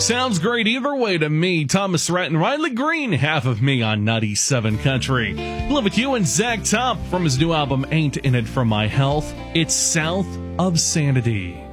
Sounds great either way to me. Thomas Rhett and Riley Green, half of me on 97 Country. Live with you and Zach Top from his new album Ain't In It For My Health. It's South of Sanity.